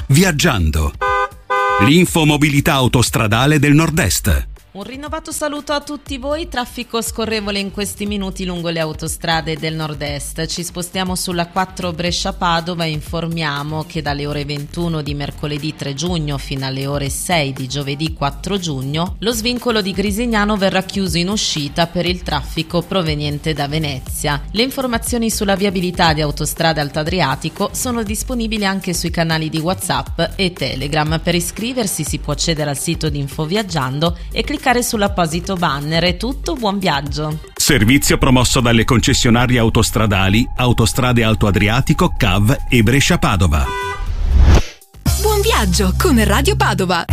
Viaggiando. L'infomobilità autostradale del Nord-Est. Un rinnovato saluto a tutti voi, traffico scorrevole in questi minuti lungo le autostrade del Nord-Est. Ci spostiamo sulla 4 Brescia-Padova e informiamo che dalle ore 21 di mercoledì 3 giugno fino alle ore 6 di giovedì 4 giugno lo svincolo di Grisignano verrà chiuso in uscita per il traffico proveniente da Venezia. Le informazioni sulla viabilità di Autostrade Alto Adriatico sono disponibili anche sui canali di WhatsApp e Telegram. Per iscriversi si può accedere al sito di Infoviaggiando e cliccare sull'apposito banner. È tutto, buon viaggio. Servizio promosso dalle concessionarie autostradali Autostrade Alto Adriatico, CAV e Brescia Padova. Buon viaggio con Radio Padova.